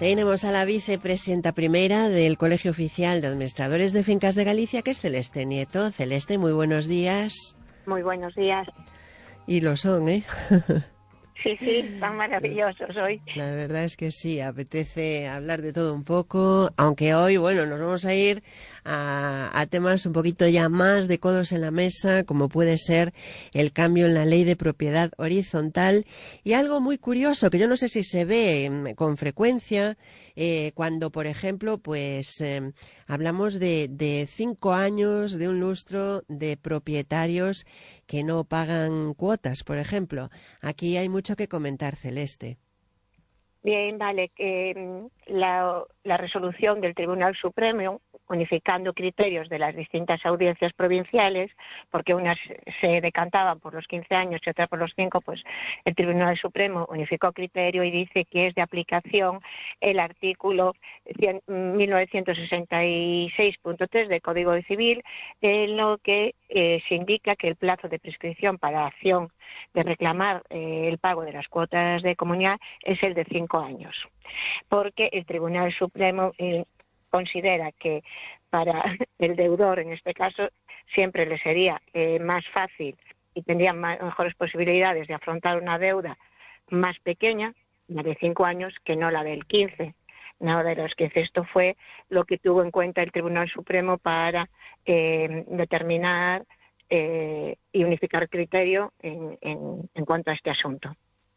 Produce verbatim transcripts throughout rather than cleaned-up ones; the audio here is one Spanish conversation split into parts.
Tenemos a la vicepresidenta primera del Colegio Oficial de Administradores de Fincas de Galicia, que es Celeste Nieto. Celeste, muy buenos días. Muy buenos días. Y lo son, ¿eh? Sí, sí, están maravillosos hoy. La verdad es que sí, apetece hablar de todo un poco, aunque hoy, bueno, nos vamos a ir a, a temas un poquito ya más de codos en la mesa, como puede ser el cambio en la ley de propiedad horizontal y algo muy curioso que yo no sé si se ve con frecuencia eh, cuando, por ejemplo, pues eh, hablamos de, de cinco años de un lustro de propietarios que no pagan cuotas, por ejemplo. Aquí hay mucho que comentar, Celeste. Bien, vale, que la, la resolución del Tribunal Supremo, unificando criterios de las distintas audiencias provinciales, porque unas se decantaban por los quince años y otras por los cinco, pues el Tribunal Supremo unificó criterio y dice que es de aplicación el artículo mil novecientos sesenta y seis punto tres del Código Civil, en lo que eh, se indica que el plazo de prescripción para acción de reclamar eh, el pago de las cuotas de comunidad es el de cinco años, porque el Tribunal Supremo eh, considera que para el deudor, en este caso, siempre le sería eh, más fácil y tendría más, mejores posibilidades de afrontar una deuda más pequeña, la de cinco años, que no la del quince. No, de los quince. Esto fue lo que tuvo en cuenta el Tribunal Supremo para eh, determinar eh, y unificar criterio en, en, en cuanto a este asunto.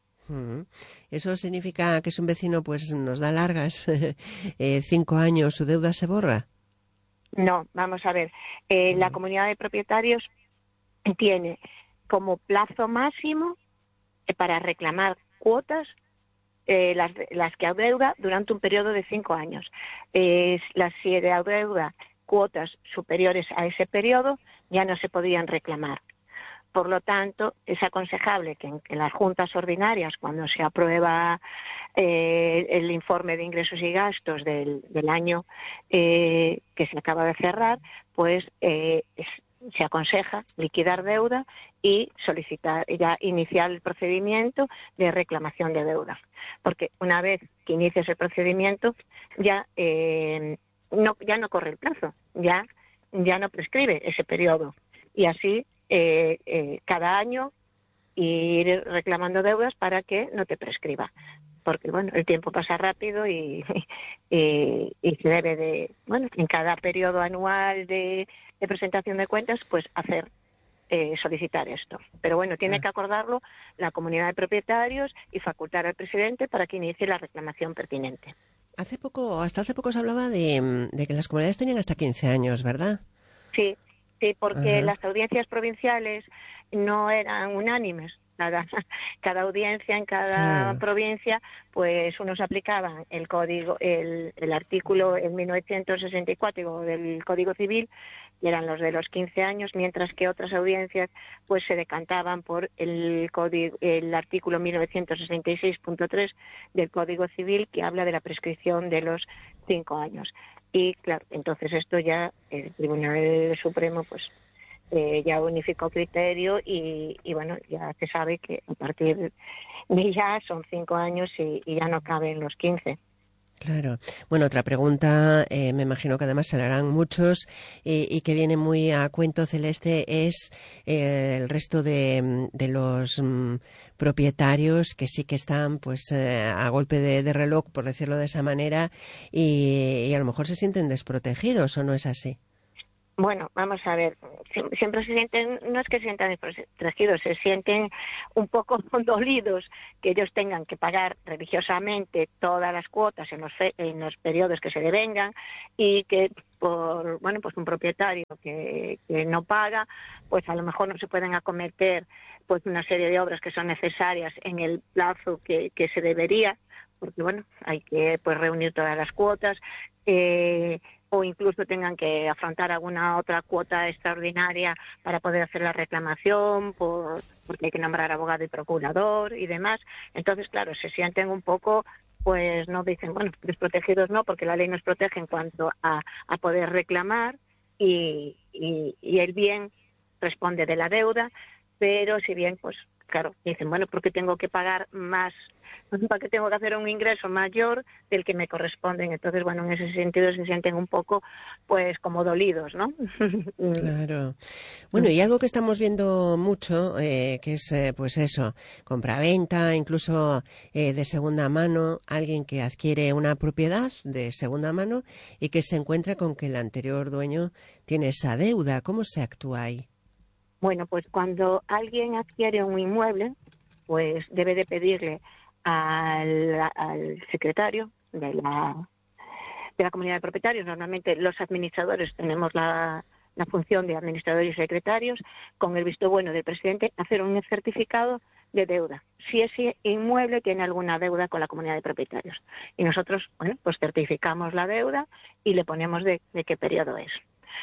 ¿Eso significa que si un vecino pues nos da largas eh, cinco años, su deuda se borra? No, vamos a ver. Eh, la comunidad de propietarios tiene como plazo máximo eh, para reclamar cuotas eh, las, las que adeuda durante un periodo de cinco años. Eh, las si adeuda cuotas superiores a ese periodo ya no se podían reclamar. Por lo tanto, es aconsejable que en, en las juntas ordinarias, cuando se aprueba eh, el informe de ingresos y gastos del, del año eh, que se acaba de cerrar, pues eh, es, se aconseja liquidar deuda y solicitar, ya iniciar el procedimiento de reclamación de deuda. Porque una vez que inicies el procedimiento, ya, eh, no, ya no corre el plazo, ya, ya no prescribe ese periodo. Y así, Eh, eh, cada año ir reclamando deudas para que no te prescriba, porque bueno, el tiempo pasa rápido y, y, y se debe de, bueno, en cada periodo anual de, de presentación de cuentas, pues hacer eh, solicitar esto. Pero bueno, tiene que acordarlo la comunidad de propietarios y facultar al presidente para que inicie la reclamación pertinente. Hace poco, hasta hace poco se hablaba de, de que las comunidades tenían hasta quince años, ¿verdad? Sí. Sí, porque Ajá. las audiencias provinciales no eran unánimes. Cada, cada audiencia en cada Claro. provincia, pues unos aplicaban el código, el, el artículo en mil novecientos sesenta y cuatro del Código Civil, y eran los de los quince años, mientras que otras audiencias pues se decantaban por el código, el artículo mil novecientos sesenta y seis punto tres del Código Civil, que habla de la prescripción de los cinco años. Y claro, entonces esto ya el Tribunal Supremo pues eh, ya unificó criterio y, y bueno, ya se sabe que a partir de ya son cinco años y, y ya no caben los quince. Claro. Bueno, otra pregunta, eh, me imagino que además se le harán muchos eh, y que viene muy a cuento, Celeste, es eh, el resto de, de los mm, propietarios que sí que están pues eh, a golpe de, de reloj, por decirlo de esa manera, y, y a lo mejor se sienten desprotegidos, ¿o no es así? Bueno, vamos a ver, siempre se sienten, no es que se sientan desprotegidos, se sienten un poco dolidos que ellos tengan que pagar religiosamente todas las cuotas en los, fe, en los periodos que se devengan y que por, bueno, pues un propietario que, que no paga, pues a lo mejor no se pueden acometer pues una serie de obras que son necesarias en el plazo que, que se debería, porque bueno, hay que pues reunir todas las cuotas, eh, o incluso tengan que afrontar alguna otra cuota extraordinaria para poder hacer la reclamación, por, porque hay que nombrar abogado y procurador y demás. Entonces, claro, se sienten un poco, pues no dicen, bueno, desprotegidos no, porque la ley nos protege en cuanto a, a poder reclamar y, y, y el bien responde de la deuda, pero si bien, pues claro, dicen, bueno, ¿por qué tengo que pagar más? ¿Para qué tengo que hacer un ingreso mayor del que me corresponde? Entonces, bueno, en ese sentido se sienten un poco, pues, como dolidos, ¿no? Claro. Bueno, y algo que estamos viendo mucho, eh, que es, eh, pues eso, compraventa, incluso eh, de segunda mano, alguien que adquiere una propiedad de segunda mano y que se encuentra con que el anterior dueño tiene esa deuda. ¿Cómo se actúa ahí? Bueno, pues cuando alguien adquiere un inmueble, pues debe de pedirle al, al secretario de la, de la comunidad de propietarios. Normalmente los administradores tenemos la, la función de administradores y secretarios, con el visto bueno del presidente, hacer un certificado de deuda, si ese inmueble tiene alguna deuda con la comunidad de propietarios. Y nosotros, bueno, pues certificamos la deuda y le ponemos de, de qué periodo es.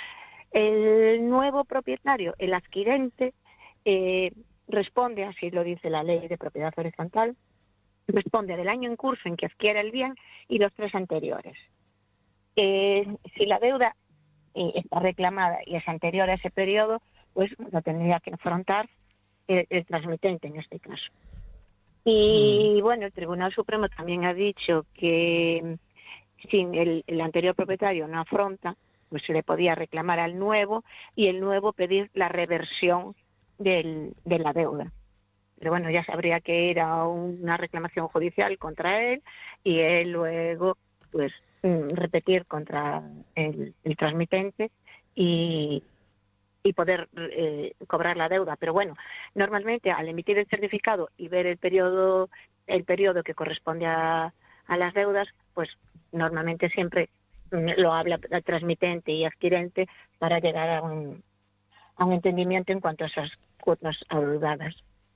El nuevo propietario, el adquirente, eh, responde, así lo dice la ley de propiedad horizontal, responde del año en curso en que adquiere el bien y los tres anteriores. Eh, si la deuda eh, está reclamada y es anterior a ese periodo, pues lo tendría que afrontar el, el transmitente en este caso. Y mm. bueno, el Tribunal Supremo también ha dicho que si el, el anterior propietario no afronta, pues se le podía reclamar al nuevo y el nuevo pedir la reversión del, de la deuda. Pero bueno, ya sabría que era una reclamación judicial contra él y él luego pues repetir contra el, el transmitente y, y poder eh, cobrar la deuda. Pero bueno, normalmente al emitir el certificado y ver el periodo, el periodo que corresponde a, a las deudas, pues normalmente siempre lo habla el transmitente y adquirente para llegar a un, a un entendimiento en cuanto a esas cuotas adeudadas.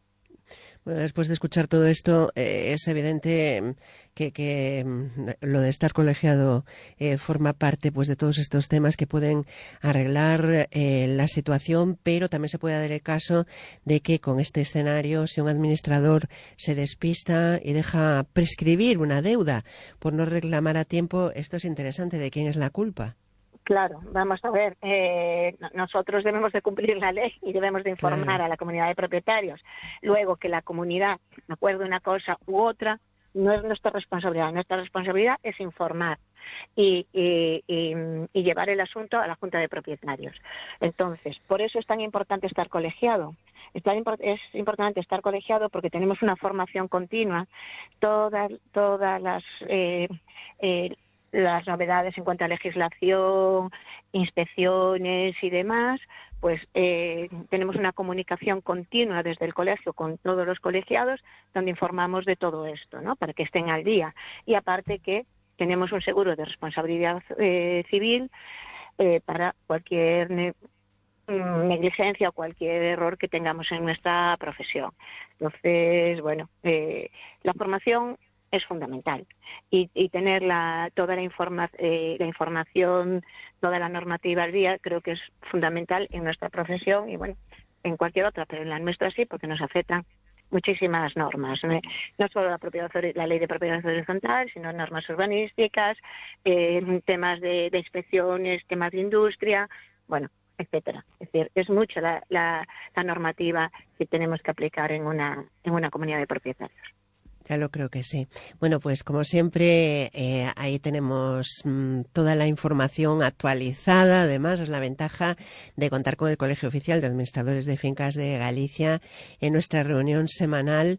Bueno, después de escuchar todo esto, eh, es evidente que, que lo de estar colegiado eh, forma parte pues de todos estos temas que pueden arreglar eh, la situación, pero también se puede dar el caso de que con este escenario, si un administrador se despista y deja prescribir una deuda por no reclamar a tiempo, esto es interesante. ¿De quién es la culpa? Claro, vamos a ver, eh, nosotros debemos de cumplir la ley y debemos de informar claro. a la comunidad de propietarios. Luego, que la comunidad acuerde una cosa u otra, no es nuestra responsabilidad. Nuestra responsabilidad es informar y, y, y, y llevar el asunto a la Junta de Propietarios. Entonces, por eso es tan importante estar colegiado. Está, es importante estar colegiado porque tenemos una formación continua. Todas, todas las... Eh, eh, las novedades en cuanto a legislación, inspecciones y demás, pues eh, tenemos una comunicación continua desde el colegio con todos los colegiados donde informamos de todo esto, ¿no? Para que estén al día. Y aparte que tenemos un seguro de responsabilidad eh, civil eh, para cualquier ne- negligencia o cualquier error que tengamos en nuestra profesión. Entonces, bueno, eh, la formación es fundamental y, y tener la, toda la, informa, eh, la información, toda la normativa al día creo que es fundamental en nuestra profesión y bueno, en cualquier otra, pero en la nuestra sí, porque nos afectan muchísimas normas, ¿no? No solo la, propiedad, la ley de propiedad horizontal, sino normas urbanísticas, eh, temas de, de inspecciones, temas de industria, bueno, etcétera. Es decir, es mucho la, la, la normativa que tenemos que aplicar en una, en una comunidad de propietarios. Ya lo creo que sí. Bueno, pues como siempre, eh, ahí tenemos mmm, toda la información actualizada. Además, es la ventaja de contar con el Colegio Oficial de Administradores de Fincas de Galicia en nuestra reunión semanal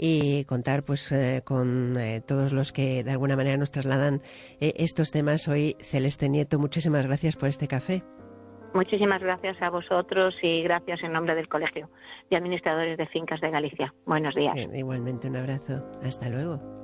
y contar pues eh, con eh, todos los que de alguna manera nos trasladan eh, estos temas. Hoy, Celeste Nieto, muchísimas gracias por este café. Muchísimas gracias a vosotros y gracias en nombre del Colegio de Administradores de Fincas de Galicia. Buenos días. Bien, igualmente un abrazo. Hasta luego.